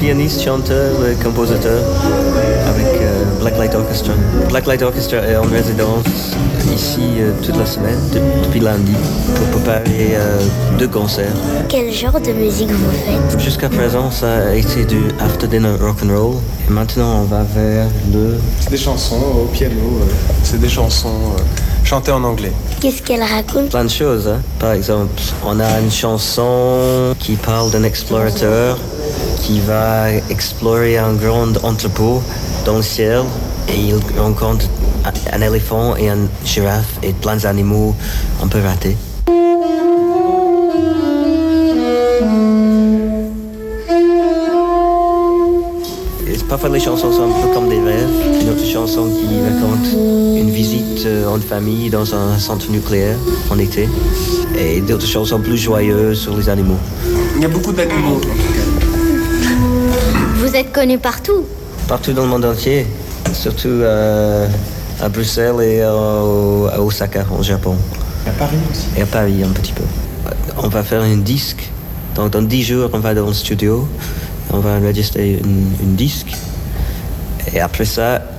pianiste, chanteur, compositeur avec Black Light Orchestra. Black Light Orchestra est en résidence ici toute la semaine, depuis lundi, pour préparer 2 concerts. Quel genre de musique vous faites? Jusqu'à présent, ça a été du after dinner rock and roll. Et maintenant, on va vers le... C'est des chansons au piano, c'est des chansons chantées en anglais. Qu'est-ce qu'elle raconte? Plein de choses, hein. Par exemple, on a une chanson qui parle d'un explorateur qui va explorer un grand entrepôt dans le ciel et il rencontre un éléphant et une girafe et plein d'animaux un peu ratés. Parfois les chansons sont un peu comme des rêves. Une autre chanson qui raconte une visite en famille dans un centre nucléaire en été. Et d'autres chansons plus joyeuses sur les animaux. Il y a beaucoup d'animaux. Vous êtes connu partout? Partout dans le monde entier, surtout à Bruxelles et à Osaka, au Japon. À Paris aussi. Et à Paris un petit peu. On va faire un disque. Donc dans 10 jours, on va dans le studio. On va enregistrer une disque. Et après ça,